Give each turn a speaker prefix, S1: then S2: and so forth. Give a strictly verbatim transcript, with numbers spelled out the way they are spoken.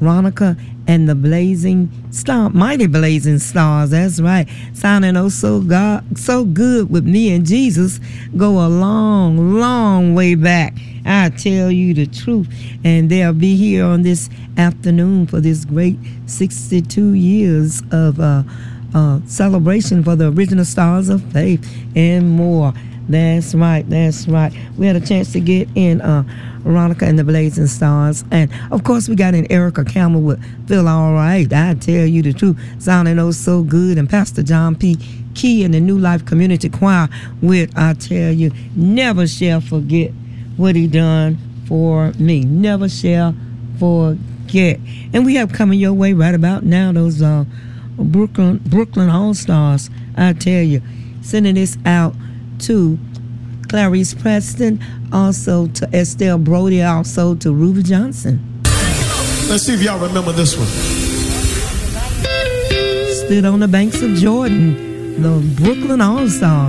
S1: Ronica and the Blazing Star, Mighty Blazing Stars. That's right. Sounding oh so God, so good with me and Jesus. Go a long, long way back. I tell you the truth. And they'll be here on this afternoon for this great sixty-two years of uh, uh, celebration for the original Stars of Faith and more. That's right. That's right. We had a chance to get in uh, Ronica and the Blazing Stars. And, of course, we got in Erica Campbell with Feel All Right. I tell you the truth. Sounding oh so good. And Pastor John P. Key and the New Life Community Choir with, I tell you, Never Shall Forget What He Done For Me. Never shall forget. And we have coming your way right about now those uh, Brooklyn, Brooklyn All-Stars. I tell you, sending this out to Clarice Preston, also to Estelle Brody, also to Ruby Johnson.
S2: Let's see if y'all remember this one.
S1: Stood on the banks of Jordan, the Brooklyn All-Stars.